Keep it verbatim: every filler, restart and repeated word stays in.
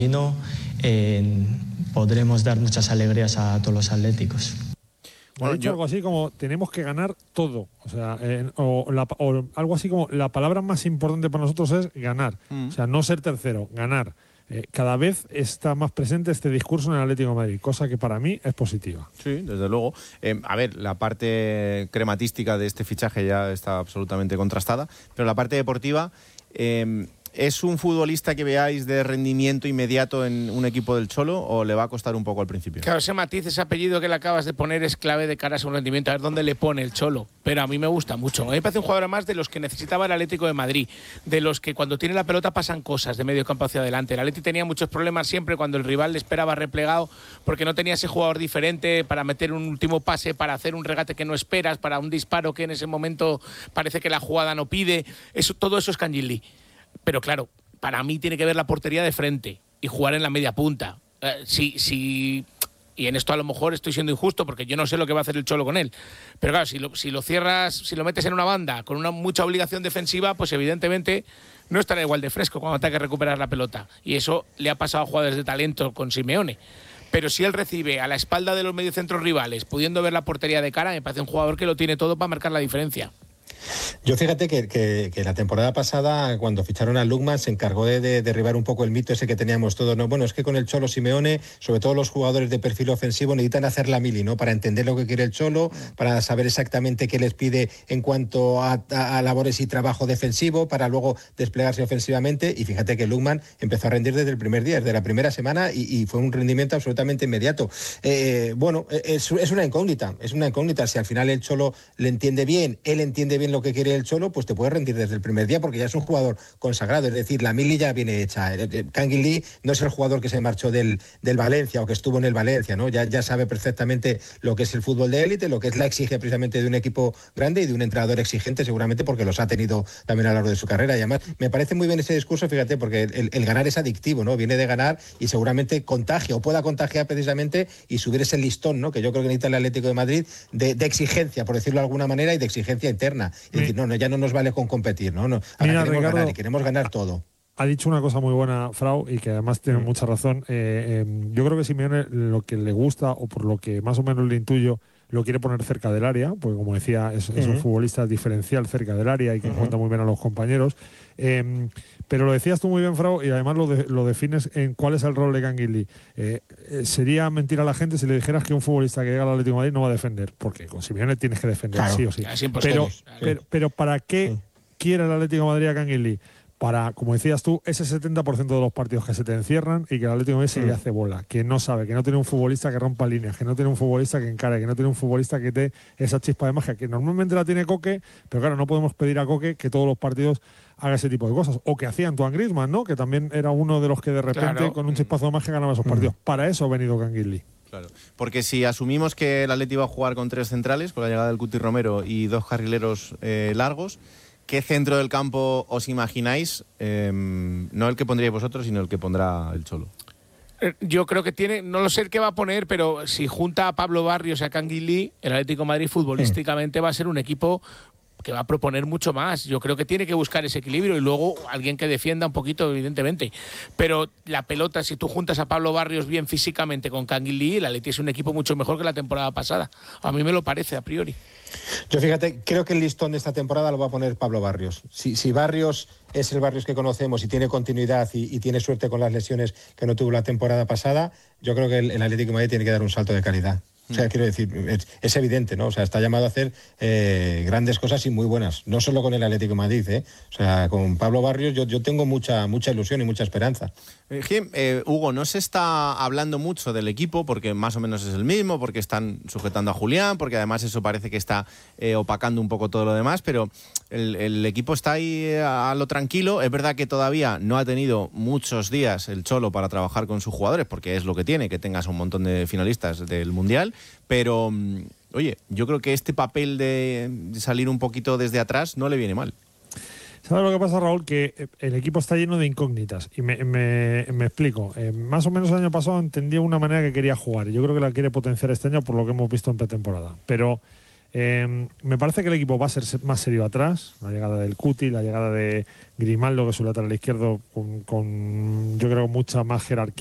no, eh, podremos dar muchas alegrías a todos los atléticos. Bueno, ha dicho yo... algo así como tenemos que ganar todo, o sea, eh, o, la, o algo así como la palabra más importante para nosotros es ganar, mm. o sea, no ser tercero, ganar. Eh, cada vez está más presente este discurso en el Atlético de Madrid, cosa que para mí es positiva. Sí, desde luego. Eh, a ver, la parte crematística de este fichaje ya está absolutamente contrastada, pero la parte deportiva... Eh, ¿Es un futbolista que veáis de rendimiento inmediato en un equipo del Cholo o le va a costar un poco al principio? Claro, ese matiz, ese apellido que le acabas de poner es clave de cara a su rendimiento, a ver dónde le pone el Cholo. Pero a mí me gusta mucho. A mí me parece un jugador más de los que necesitaba el Atlético de Madrid, de los que cuando tiene la pelota pasan cosas de medio campo hacia adelante. El Atlético tenía muchos problemas siempre cuando el rival le esperaba replegado porque no tenía ese jugador diferente para meter un último pase, para hacer un regate que no esperas, para un disparo que en ese momento parece que la jugada no pide. Eso, todo eso es Cangiglí. Pero claro, para mí tiene que ver la portería de frente y jugar en la media punta. Eh, si, si, y en esto a lo mejor estoy siendo injusto porque yo no sé lo que va a hacer el Cholo con él. Pero claro, si lo, si lo cierras, si lo metes en una banda con una mucha obligación defensiva, pues evidentemente no estará igual de fresco cuando tenga que recuperar la pelota. Y eso le ha pasado a jugadores de talento con Simeone. Pero si él recibe a la espalda de los mediocentros rivales, pudiendo ver la portería de cara, me parece un jugador que lo tiene todo para marcar la diferencia. Yo fíjate que, que, que la temporada pasada, cuando ficharon a Lukman, se encargó de, de derribar un poco el mito ese que teníamos todos. ¿No? Bueno, es que con el Cholo Simeone, sobre todo los jugadores de perfil ofensivo, necesitan hacer la mili, ¿no? Para entender lo que quiere el Cholo, para saber exactamente qué les pide en cuanto a, a, a labores y trabajo defensivo, para luego desplegarse ofensivamente. Y fíjate que Lukman empezó a rendir desde el primer día, desde la primera semana, y, y fue un rendimiento absolutamente inmediato. Eh, bueno, es, es una incógnita, es una incógnita. Si al final el Cholo le entiende bien, él entiende bien lo que quiere el Cholo, pues te puede rendir desde el primer día porque ya es un jugador consagrado, es decir, la mili ya viene hecha. Cangiglí no es el jugador que se marchó del, del Valencia o que estuvo en el Valencia, ¿no? Ya, ya sabe perfectamente lo que es el fútbol de élite, lo que es la exige precisamente de un equipo grande y de un entrenador exigente seguramente porque los ha tenido también a lo largo de su carrera. Y además me parece muy bien ese discurso, fíjate, porque el, el ganar es adictivo, ¿no? Viene de ganar y seguramente contagia o pueda contagiar precisamente y subir ese listón, ¿no? Que yo creo que necesita el Atlético de Madrid de, de exigencia, por decirlo de alguna manera, y de exigencia interna. Es decir, no, no, ya no nos vale con competir, ¿no? no ahora Mira, queremos Ricardo, ganar y queremos ganar todo. Ha dicho una cosa muy buena, Frau, y que además tiene mucha razón. Eh, eh, yo creo que Simeone lo que le gusta, o por lo que más o menos le intuyo, lo quiere poner cerca del área, porque como decía, es, uh-huh. es un futbolista diferencial cerca del área y que uh-huh. encuentra muy bien a los compañeros. Eh, pero lo decías tú muy bien, Frau, y además lo, de, lo defines en cuál es el rol de Cangiglí. Eh, eh, sería mentir a la gente si le dijeras que un futbolista que llega al Atlético de Madrid no va a defender, porque con Simeone tienes que defender, claro. sí o sí. Pero, pero, pero ¿para qué sí. quiere el Atlético de Madrid a Cangiglí? Para, como decías tú, ese setenta por ciento de los partidos que se te encierran y que el Atlético de Madrid se le hace bola, que no sabe, que no tiene un futbolista que rompa líneas, que no tiene un futbolista que encare, que no tiene un futbolista que dé esa chispa de magia, que normalmente la tiene Coque, pero claro, no podemos pedir a Coque que todos los partidos haga ese tipo de cosas. O que hacía Antoine Griezmann, ¿no? Que también era uno de los que de repente claro. con un chispazo de magia ganaba esos partidos. Mm. Para eso ha venido Cangiglí. Claro, porque si asumimos que el Atlético iba a jugar con tres centrales, con la llegada del Cuti Romero y dos carrileros eh, largos, ¿qué centro del campo os imagináis? Eh, no el que pondríais vosotros, sino el que pondrá el Cholo. Yo creo que tiene, no lo sé qué va a poner, pero si junta a Pablo Barrios y a Cangiglí, el Atlético de Madrid futbolísticamente sí. va a ser un equipo que va a proponer mucho más. Yo creo que tiene que buscar ese equilibrio y luego alguien que defienda un poquito, evidentemente. Pero la pelota, si tú juntas a Pablo Barrios bien físicamente con Cangiglí, el Atlético es un equipo mucho mejor que la temporada pasada. A mí me lo parece, a priori. Yo fíjate, creo que el listón de esta temporada lo va a poner Pablo Barrios. Si, si Barrios es el Barrios que conocemos y tiene continuidad y, y tiene suerte con las lesiones que no tuvo la temporada pasada, yo creo que el, el Atlético de Madrid tiene que dar un salto de calidad. O sea, quiero decir, es, es evidente, ¿no? O sea, está llamado a hacer eh, grandes cosas y muy buenas. No solo con el Atlético de Madrid, ¿eh? O sea, con Pablo Barrios yo, yo tengo mucha, mucha ilusión y mucha esperanza. Eh, eh, Hugo, no se está hablando mucho del equipo porque más o menos es el mismo, porque están sujetando a Julián, porque además eso parece que está eh, opacando un poco todo lo demás, pero el, el equipo está ahí a lo tranquilo. Es verdad que todavía no ha tenido muchos días el Cholo para trabajar con sus jugadores, porque es lo que tiene, que tengas un montón de finalistas del Mundial. Pero, oye, yo creo que este papel de salir un poquito desde atrás no le viene mal. ¿Sabes lo que pasa, Raúl? Que el equipo está lleno de incógnitas. Y me, me, me explico. Eh, más o menos el año pasado entendía una manera que quería jugar. Y yo creo que la quiere potenciar este año por lo que hemos visto en pretemporada. Pero Eh, me parece que el equipo va a ser más serio atrás. La llegada del Cuti, la llegada de Grimaldo, que es su lateral izquierdo, con, con yo creo mucha más jerarquía